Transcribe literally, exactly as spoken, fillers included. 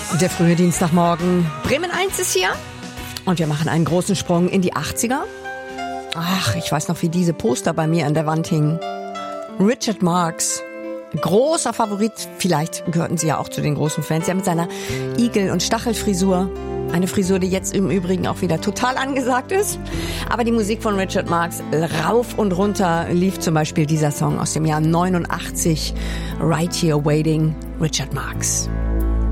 Der frühe Dienstagmorgen. Bremen eins ist hier. Und wir machen einen großen Sprung in die achtziger. Ach, ich weiß noch, wie diese Poster bei mir an der Wand hingen. Richard Marx. Großer Favorit. Vielleicht gehörten Sie ja auch zu den großen Fans. Ja, mit seiner Igel- und Stachelfrisur. Eine Frisur, die jetzt im Übrigen auch wieder total angesagt ist. Aber die Musik von Richard Marx, rauf und runter, lief zum Beispiel dieser Song aus dem Jahr neunundachtzig. Right Here Waiting, Richard Marx.